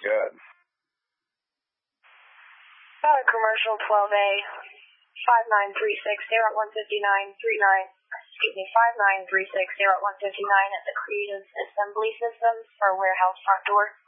Good. Commercial 12A, 5936-0159-39, 5936-0159 at the Creative Assembly Systems for warehouse front door.